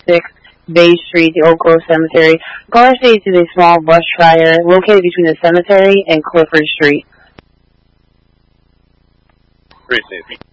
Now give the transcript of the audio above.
6 Bay Street, the Oak Grove Cemetery. Caller states is a small brush fire located between the cemetery and Clifford Street. Received.